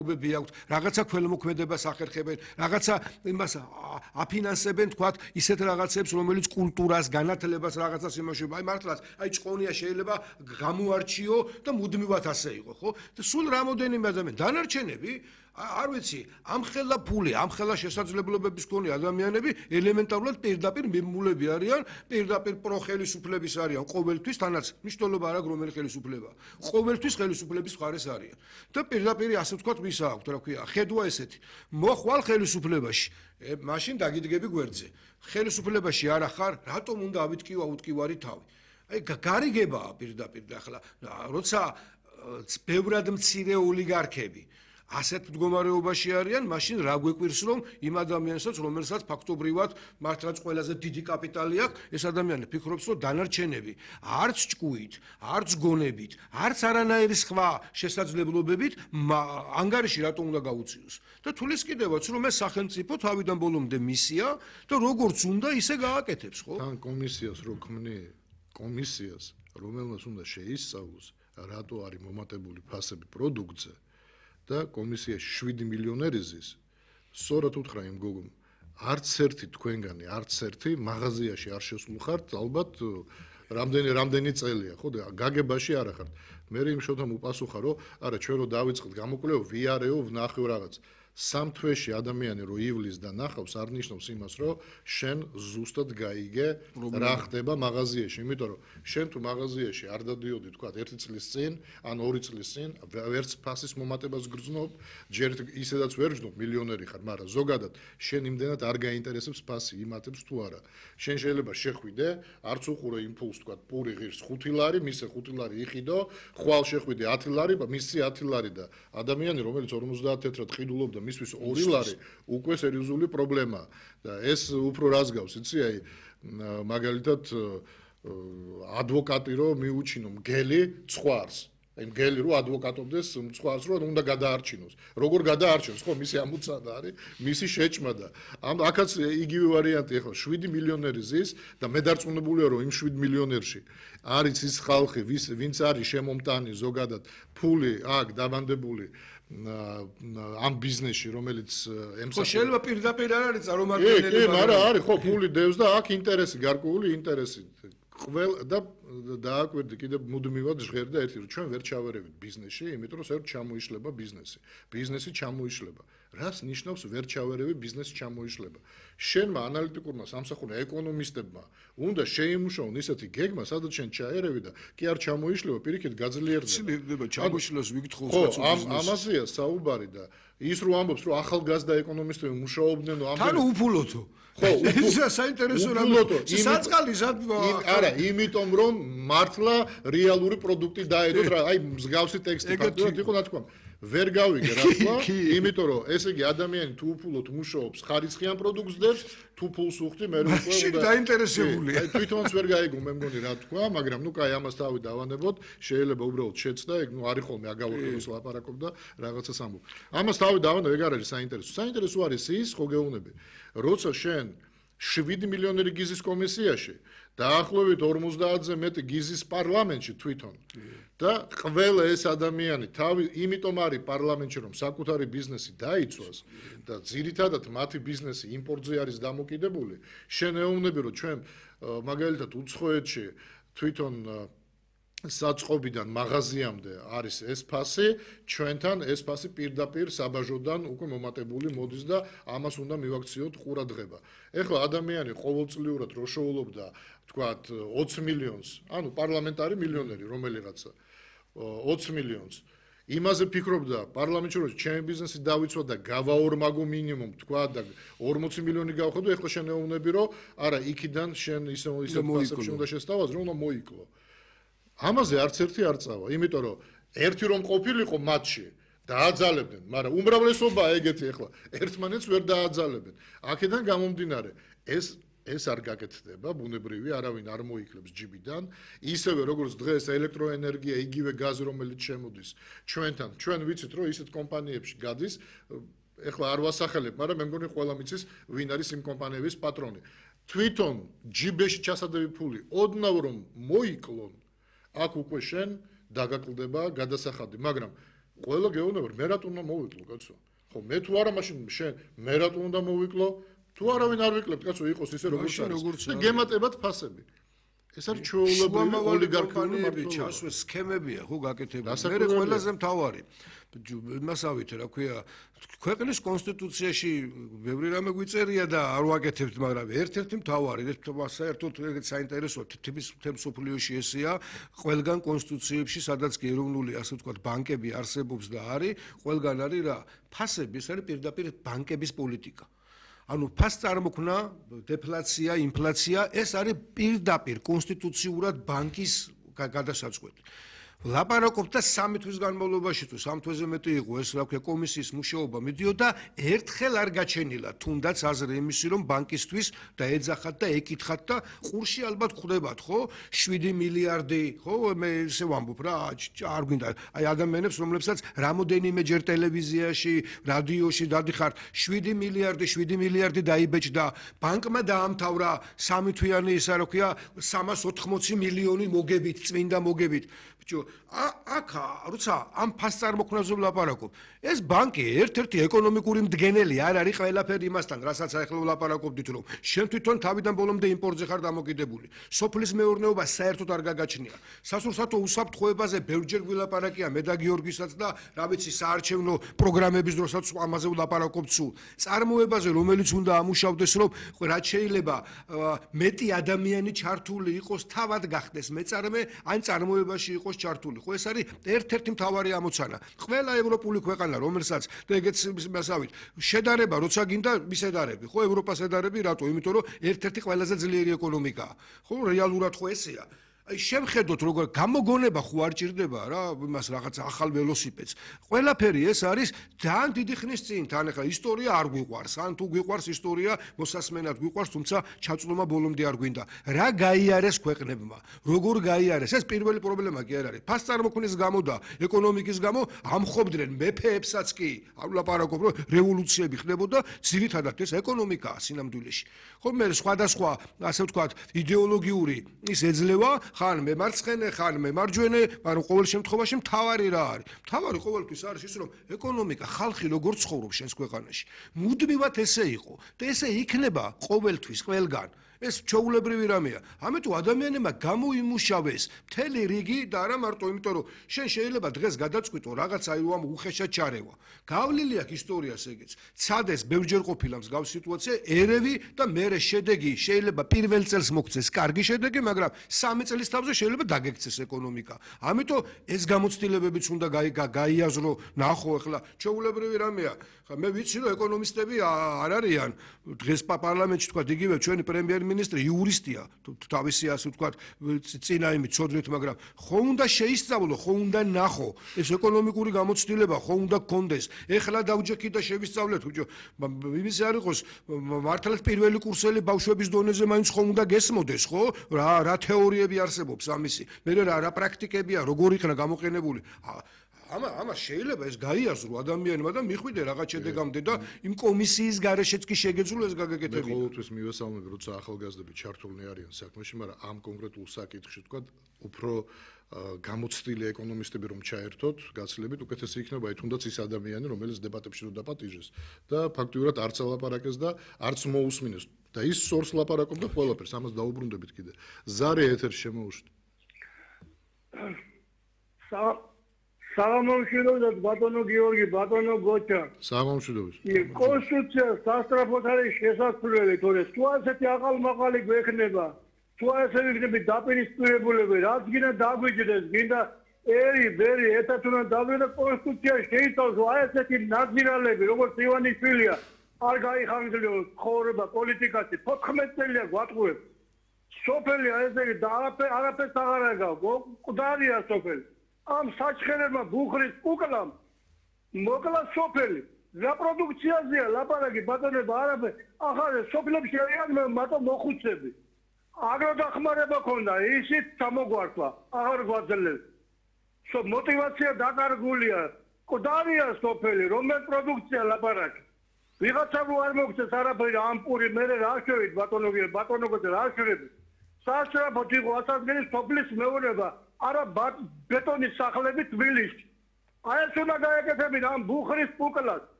ბები აქვთ, რაღაცა ქველმოქმედებას ახერხებენ, რაღაცა იმას აფინანსებენ, თქვათ, ისეთ რაღაცებს, რომელიც კულტურას, განათლებას რაღაცას იმაშება. აი მართლაც, აი ჭყონია შეიძლება გამოარჩიო და მუდმივად ასე იყო, ხო? და სულ რამოდენიმე ადამიანი, დანარჩენები არ ვიცი, ამხელა ფული, ამხელა შესაძლებლობების მქონე ადამიანები ელემენტარულად პირდაპირ მიმულები არიან, პირდაპირ პროხელისუფლების არიან ყოველთვის, თანაც მნიშვნელობა არ აქვს რომელი ხელისუფლება. ყოველთვის ხელისუფლების მხარეს არიან. და პირდაპირ ასე ვთქვათ, ვისა აქვთ, რა ქვია, ხედვა ესეთი. მოხვალ ხელისუფლებაში, მაშინ დაგიდგები გვერდზე. ხელისუფლებაში არ ახარ, რატომ უნდა ავიტკიო აუტკივარი თავი? აი გარიგებაა პირდაპირ და ახლა როცა ბევრად მცირე ოლიგარქები ასეთ მდგომარეობაში არიან, მაშინ რა გვეკვირს რომ იმ ადამიანსაც, რომელსაც ფაქტობრივად მართლაც ყველაზე დიდი კაპიტალი აქვს, ეს ადამიანი ფიქრობს, რომ დანარჩენები არც ჭკუით, არც გონებით, არც არანაირი სხვა შესაძლებლობებით ანგარიში რატომ უნდა გაუწიოს. და თulis კიდევაც რომ ეს სახელმწიფო თავიდან ბოლომდე მისია და როგორც უნდა ისე გააკეთებს, ხო? თან კომისიას რო ქმნი, კომისიას, რომელმაც უნდა შეისწავლოს, რატო არის მომატებული ფასები პროდუქტზე. და კომისიაში 7 მილიონერი ზის. სწორად უთხრა იმ გოგომ, არც ერთი თქვენგანი, არც ერთი მაღაზიაში არ შესულხართ, ალბათ რამდენი წელია, ხო და გაგებაში არ ახართ. მე იმ შოთამ უპასუხა, რომ არა, ჩვენ რო დავიწყეთ გამოკვლევა, ვიარეო, ვნახევ რაღაც. 3 თვეში ადამიანი რო ივლის და ნახავს, არ ნიშნავს იმას, რომ შენ ზუსტად გაიგე რა ხდება მაღაზიაში, იმიტომ რომ შენ თუ მაღაზიაში არ დადიოდი, თქვა 1 წლის წინ, ან 2 წლის წინ, ვერც ფასის მომატებას გრძნობ, ჯერ ისედაც ვერ გრძნობ, მილიონერი ხარ, მაგრამ ზოგადად შენ იმდენად არ გაინტერესებს ფასი იმატებს თუ არა. შენ შეიძლება შეხვიდე, არც უყურე იმპულს, თქვა პური ღირს 5 ლარი, მისე 5 ლარი იყიდო, ხვალ შეხვიდე 10 ლარი, მისი 10 ლარი და ადამიანი, რომელიც 50 თეთრად ყიდულობდა მისთვის 2 ლარი უკვე სერიოზული პრობლემაა და ეს უფრო რას გავს, იცი, აი მაგალითად ადვოკატი რო მიუჩინო მგელი ცხვარს, აი მგელი რო ადვოკატობდეს ცხვარს რო უნდა გადაარჩინოს. როგორ გადაარჩინოს, ხო, მისი ამოცანა არის, მისი შეჭმა და აქაც იგივე ვარიანტი ახლა 7 მილიონერი ზის და მე დარწმუნებულია რომ იმ 7 მილიონერში არის ის ხალხი, ვინც არის შემომტანი ზოგადად ფული აქ დავანდებული ამ ბიზნესში, რომელიც ხო შეიძლება პირდაპირ არ არის წარმომადგენელი. კი, მაგრამ არის ხო ფული დევს და აქ ინტერესი, გარკვეული ინტერესი. ყველ და დააკვირდი კიდე მუდმივად ჟღერდა ერთი რომ ჩვენ ვერ ჩავერევით ბიზნესში, იმიტომ რომ საერთოდ ჩამოიშლება ბიზნესი. ბიზნესი ჩამოიშლება. რას ნიშნავს ვერ ჩავერევი ბიზნესი ჩამოიშლება? შენმა ანალიტიკურმა სამსახურმა ეკონომისტებმა უნდა შეიმუშაონ ისეთი გეგმა, სადაც შენ ჩაერევი და კი არ ჩამოიშლება, პირიქით გაძლიერდება. ჩამოიშლოს ვიკითხულს ხო, ამაზეა საუბარი და ის რო ამბობს რომ ახალგაზრდა ეკონომისტები მუშაობდნენ თან უფულოთო. ხო, საინტერესო რამე. საწყალი არა, იმიტომ რომ მართლა რეალური პროდუქტი დაედოთ რა, აი მსგავსი ტექსტი ფაქტობრივად იყო ნათქვამი. ვერ გავიგე რა თქმა, იმიტომ რომ ესე იგი ადამიანი თუ უფულოდ მუშაობს, ხარისხიან პროდუქტს დევს, თუ ფულს უხდი, მე უკვე შენ დაინტერესებულია. აი თვითონც ვერ გაიგო მე მგონი რა თქვა, მაგრამ ნუ კაი ამას თავი დავანებოთ, შეიძლება უბრალოდ შეცდა, ეგ ნუ არის ხოლმე აგავურდოს ლაპარაკობ და რაღაცას ამბობ. ამას თავი დავანებ, ეგ არ არის საინტერესო. საინტერესო არის ის, ხო გეუბნები, როცა შენ 7 მილიონერი გიზის კომისიაში დაახლოებით 50-ზე მეტი გიზის პარლამენტში თვითონ და ყველა ეს ადამიანი თავი იმიტომ არის პარლამენტში რომ საკუთარი ბიზნესი დაიცვას და ძირითადად მათი ბიზნესი იმპორტზე არის დამოკიდებული. შენ ეუბნები რომ ჩვენ მაგალითად უცხოეთში თვითონ საწყობიდან მაღაზიამდე არის ეს ფასი, ჩვენთან ეს ფასი პირდაპირ საბაჟოდან უკვე მომატებული მოდის და ამას უნდა მივაქციოთ ყურადღება. ეხლა ადამიანი ყოველწლიურად რო შოულობდა, თქვათ 20 მილიონს, ანუ პარლამენტარი მილიონერი რომელიღაცა 20 მილიონს იმაზე ფიქრობდა პარლამენტში რომ ჩემი ბიზნესი დავიცვა და გავაორმაგო მინიმუმ თქვა და 40 მილიონი გავხდო, ეხლა შენ ეუბნები რომ არა, იქიდან შენ ისე ფასებში უნდა შესთავაზო, რომ უნდა მოიკლო. ამაზე არც ერთი არ წავა, იმიტომ რომ ერთი რომ ყოფილიყო მათში დააძალებდნენ, მაგრამ უმრავლესობა ეგეთი ახლა ერთმანეთს ვერ დააძალებენ. აქედან გამომდინარე, ეს არ გაკეთდება, ბუნებრივი, არავინ არ მოიკლებს ჯიბიდან, ისევე როგორც დღეს ელექტროენერგია, იგივე გაზი, რომელიც შემოდის ჩვენთან, ჩვენ ვიცით, რომ ისეთ კომპანიებში გადის, ეხლა არ ვასახელებ, მაგრამ მე მგონი ყველა მიცის, ვინ არის იმ კომპანიების პატრონი. თვითონ ჯიბეში ჩასადები ფული, ოდნავ რომ მოიკლონ, აქ უკვე შენ დაგაკლდება გადასახადი, მაგრამ ყველა გეუბნება მე რატომ უნდა მოვიკლო კაცო ხო მე თუ არა მაშინ შენ მე რატომ უნდა მოვიკლო თუ არავინ არ ვიკლებთ კაცო იყოს ისე როგორც არის და გემატებათ ფასები ეს არის ჩვეულებრივი ოლიგარქიული ჩასვეს სქემებია ხო გაკეთებული მე ყველაზე მთავარი მასავით რა ქვია ქვეყნის კონსტიტუციაში ბევრი რამე გვიწერია და არ ვაკეთებთ მაგრამ ერთ-ერთი მთავარი საერთოდ საინტერესო თემს სოფლიოში ესეა ყველგან კონსტიტუციებში სადაც კი ეროვნული ასე ვთქვათ ბანკები არსებობს და არის ყველგან არის რა ფასები ეს არის პირდაპირ ბანკების პოლიტიკა ანუ ფას წარმოქმნა დეფლაცია, ინფლაცია, ეს არის პირდაპირ კონსტიტუციურად ბანკის გადასაწყვეტი. ლაპარაკობთ და 3 თვის განმავლობაში თუ 3 თვეზე მეტი იყო ეს რა ქვია კომისიის მუშაობა მიდიოდა ერთხელ არ გაჩენილა თუნდაც აზრი იმისი რომ ბანკისთვის და ეძახათ და ეკითხათ და ყურში ალბათ ხვდებათ ხო 7 მილიარდი ხო მე ისე ვამბობ რა არ გვინდა აი ადამიანებს რომლებსაც რამოდენიმეჯერ ტელევიზიაში რადიოში დადიხართ 7 მილიარდი დაიბეჭდა ბანკმა დაამთავრა 3 თვიანი ისა რა ქვია 380 მილიონი მოგებით წმინდა მოგებით ბიჭო აქა როცა ამ ფას წარმოქმნაზე ვლაპარაკობ ეს ბანკი ერთ-ერთი ეკონომიკური მდგენელი არ არის ყველაფერი იმასთან რასაც ახლა ვლაპარაკობდით რომ შენ თვითონ თავიდან ბოლომდე იმპორტზე ხარ დამოკიდებული სოფლის მეურნეობა საერთოდ არ გაგაჩნია სასურსათო უსაფრთხოებაზე ბევრჯერ ვილაპარაკია მე და გიორგისაც და რა ვიცი საარჩევნო პროგრამების დროსაც ამაზე ვლაპარაკობთ სულ წარმოებაზე რომელიც უნდა ამუშავდეს რომ რაც შეიძლება მეტი ადამიანი ჩართული იყოს თავად გახდეს მეწარმე ან წარმოებაში იყოს ჩართული ხო ეს არის ერთ-ერთი მთავარი ამოცანა ყველა ევროპული ქვეყანა რომელსაც და ეგეც მასავით შედარება როცა გინდა მისედარები ხო ევროპას ედარები რატო იმიტომ რომ ერთ-ერთი ყველაზე ძლიერი ეკონომიკაა ხო რეალურად ხო ესეა აი შევხედოთ როგორ გამოგონება ხო არ ჭირდება რა იმას რაღაც ახალ ველოსიპედს ყველაფერი ეს არის ძალიან დიდი ხნის წინ თან ახლა ისტორია არ გვიყვარს ან თუ გვიყვარს ისტორია მოსასმენად გვიყვარს თუმცა ჩაწვდომა ბოლომდე არ გვინდა რა გაიარეს ქვეყნებმა როგორ გაიარეს ეს პირველი პრობლემა კი არ არის ფას წარმოქმნის გამო და ეკონომიკის გამო ამხობდნენ მეფეებსაც კი არ ვლაპარაკობ რომ რევოლუციები ხდებოდა ძირითადად ეს ეკონომიკაა სინამდვილეში ხო მე სხვადასხვა ასე ვთქვათ იდეოლოგიური ის ეძლევა ხან მე მარცხენე, ხან მე მარჯვენე, მაგრამ ყოველ შემთხვევაში მთავარი რა არის? მთავარი ყოველთვის არის ის, რომ ეკონომიკა, ხალხი როგორ ცხოვრობს შენს ქვეყანაში. მუდმივად ესე იყო და ესე იქნება ყოველთვის ყველგან. ეს ჩვეულებრივი რამეა. ამიტომ ადამიანებმა გამოიმუშავეს მთელი რიგი და არა მარტო იმიტომ რომ შენ შეიძლება დღეს გადაწყვიტო რაღაც აი რომ უხეშად ჩარევა. გავლილი აქვს ისტორიას ეგეც. ცადეს ბევრჯერ ყოფილა მსგავს სიტუაცია, ერევი და მერე შედეგი შეიძლება პირველ წელს მოქცეს კარგი შედეგი, მაგრამ 3 წლის თავზე შეიძლება დაგექცეს ეკონომიკა. ამიტომ ეს გამოცდილებებიც უნდა გაიაზრო, ნახო ახლა ჩვეულებრივი რამეა. მე ვიცი რომ ეკონომისტები არ არიან დღეს პარლამენტში თქვა იგივე ჩვენი პრემიერ-მინისტრი იურისტია თავისი ასე ვთქვათ წინა იმით ცოდნით მაგრამ ხო უნდა შეისწავლო ხო უნდა ნახო ეს ეკონომიკური გამოცდილება ხო უნდა გქონდეს ეხლა დავჯექით და შევისწავლეთ ბიჭო იმისი არ იყოს მართლაც პირველი კურსელი ბავშვების დონეზე მაინც ხო უნდა გესმოდეს ხო რა თეორიები არსებობს ამისი მე რა პრაქტიკებია როგორ იქნა გამოყენებული ამას შეიძლება ეს გაიაზრო ადამიანმა და მიხვიდე რაღაც შედეგამდე და იმ კომისიის გარეშეც კი შეგეძლო ეს გაგაკეთებინა. მე ყოველთვის მივესალმები, როცა ახალგაზრდები ჩართულნი არიან საქმეში, მაგრამ ამ კონკრეტულ საკითხში თქვა უფრო გამოცდილი ეკონომისტები რომ ჩაერთოთ, გაცილებით უკეთესი იქნება აი თუნდაც ის ადამიანი, რომელიც დებატებში რო დაპატიჟეს და ფაქტიურად არც ალაპარაკეს და არც მოусმინეს და ის სორს ლაპარაკობდა ყველაფერს, ამას დაუბრუნდებით კიდე. ზარე ეთერში შემოუშვით. საღამომშვიდობთ ბატონო გიორგი, ბატონო გოჩა. საღამომშვიდობთ. კონსტიტუცია სასწრაფოდ არის შესაძლებელი, თორე თუ ასეთი აყალმაყალი გვექნება, თუ ასე ვიქნები დაპირისპირებულები, რაც გინდა დაგვიჯდეს, გინდა ერი, ბერი, ერთად უნდა დავიდე კონსტიტუცია შეიცავს აი ესეთი ნადირალები, როგორც ივანიშვილია, არ გაიხანგრძლივ ცხოვრება პოლიტიკაში, 14 წელია გვატყუებს. სოფელი ესე და არაფერს აღარ აგავ, მკვდარია სოფელი. ამ საჩხერებმა ბუხრის კუკლამ მოკლა სოფელი რა პროდუქციაზეა ლაპარაკი ბატონებო არაფერ ახალ სოფლებში არიან მარტო მოხუცები აგროდახმარება ქონდა ისიც ჩამოგვართვა აღარ გვაძლევს მოტივაცია დაკარგულია მკვდარია სოფელი რომელ პროდუქცია ლაპარაკი ვიღაცა რო არ მოგცეს არაფერი ამ პური მე რა შევით ბატონო გოჩა რა შევით სასწრაფოდ იყო ასადგირის სოფლის მეურნეობა არა ბეტონის სახლები თბილისში აი ეს უნდა გაეკეთებინა ამ ბუხრის პუკლას.